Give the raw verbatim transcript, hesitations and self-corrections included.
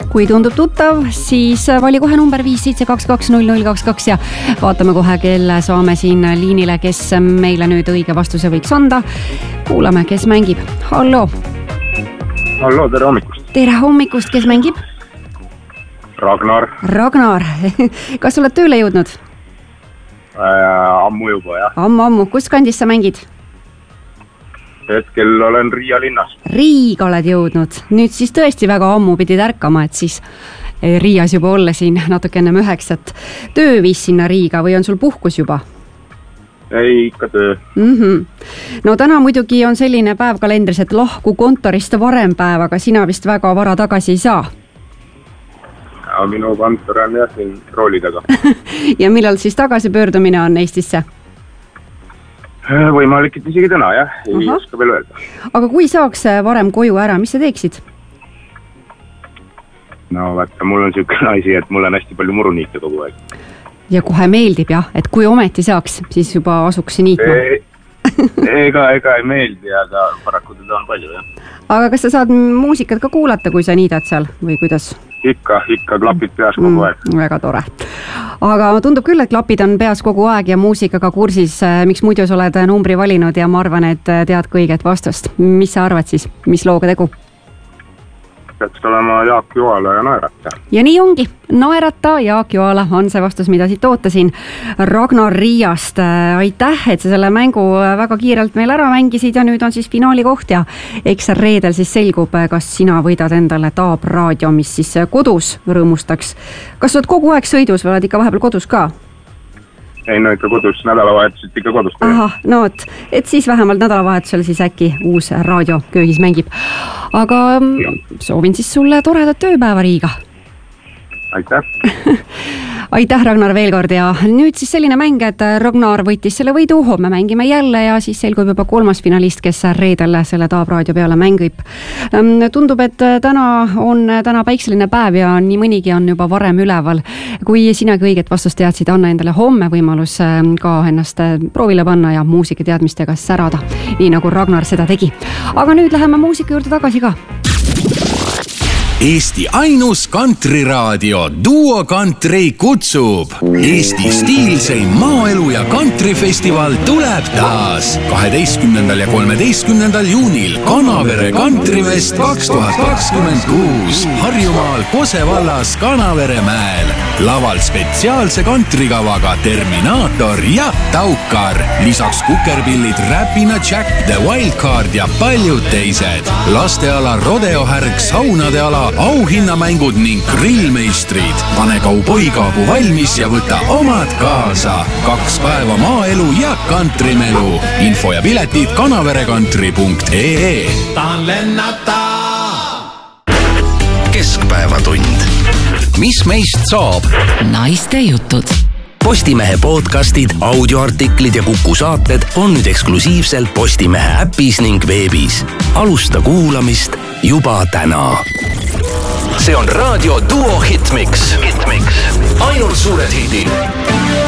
kui tundub tuttav, siis vali kohe number viis seitse kaks kaks null null kaks kaks ja vaatame kohe, kelle saame siin liinile, kes meile nüüd õige vastuse võiks anda. Kuulame, kes mängib. Hallo. Hallo, tere hommikust. Tere hommikust, kes mängib? Ragnar. Ragnar. Kas oled tööle jõudnud? Äh, ammu juba, jah. Ammu, ammu. Kus kandis sa mängid? Hetkel olen Riia linnas. Riiga oled jõudnud. Nüüd siis tõesti väga ammu pidid ärkama, et siis Riias juba olla siin natuke ennem üheksat. Töö viis sinna Riiga või on sul puhkus juba? Ei, ikka töö. Mm-hmm. No täna muidugi on selline päev kalendris, et lahku kontorist varem päev, aga sina vist väga vara tagasi ei saa. Ja, minu kontor on jah siin rooli taga. Ja millal siis tagasi pöördumine on Eestisse? Võimalik, et isegi täna, jah. Ei Aha. oska veel öelda. Aga kui saaks varem koju ära, mis sa teeksid? No vaata, mul on siukene asi, et mul on hästi palju muruniite kogu aeg. Ja kohe meeldib jah, et kui ometi saaks, siis juba asuks niitma. E ega, ega ei meeldi, aga paraku teda on palju, jah. Aga kas sa saad muusikat ka kuulata, kui sa niidad seal või kuidas? Ikka, ikka klapid peas kogu aeg. Mm, väga tore. Aga tundub küll, et klapid on peas kogu aeg ja muusikaga kursis. Miks muidu sa oled numbri valinud ja ma arvan, et tead kõiget vastust. Mis sa arvad siis? Mis looga tegu? Peaks olema Jaak Joala ja Naerata. Ja nii ongi. Naerata, Jaak Joala on see vastus, mida siit ootasin. Ragnar Riiast, aitäh, et sa selle mängu väga kiirelt meil ära mängisid ja nüüd on siis finaali koht ja eks reedel siis selgub, kas sina võidad endale Taab raadio, mis siis kodus rõõmustaks. Kas sa oled kogu aeg sõidus või oled ikka vahepeal kodus ka? Ei, no ikka kodus, nädalavahetuselt ikka kodus. Aha, no et, et siis vähemalt nädalavahetusel siis äkki uus raadio köögis mängib. Aga ja. Soovin siis sulle toredat tööpäeva, Riiga. Aitäh. Aitäh, Ragnar, veel kord ja nüüd siis selline mäng, et Ragnar võitis selle võidu, homme mängime jälle ja siis selgub juba kolmas finalist, kes reedel selle Taab raadio peale mängib. Tundub, et täna on täna päikseline päev ja nii mõnigi on juba varem üleval. Kui sinagi õiget vastust teadsid, anna endale homme võimalus ka ennast proovile panna ja muusika teadmistega särada, nii nagu Ragnar seda tegi. Aga nüüd läheme muusika juurde tagasi ka. Eesti ainus kantriradio Duo Country kutsub. Eesti stiilseim maaelu ja kantrifestival tuleb taas kaheteistkümnendal ja kolmeteistkümnendal juunil Kanavere Kantrifest kaks tuhat kakskümmend kuus Harjumaal Kose vallas Kanavere mäel. Laval spetsiaalse kantrikavaga Terminaator ja Taukar. Lisaks kukerpillid Räpina Jack, The Wildcard ja paljud teised. Lasteala rodeohärg, saunade ala, auhinnamängud ning grillmeistrid. Pane kauboikaabu valmis ja võta omad kaasa. Kaks päeva maaelu ja kantrimelu. Info ja piletid kanaverekantri punkt ee. Tahan lennata. Keskpäevatund. Mis meist saab? Naiste jutud. Postimehe podcastid, audioartiklid ja Kuku saated on nüüd eksklusiivselt Postimehe äpis ning veebis. Alusta kuulamist juba täna. See on raadio Duo Hitmix. Hitmix. Ainult suured hidid.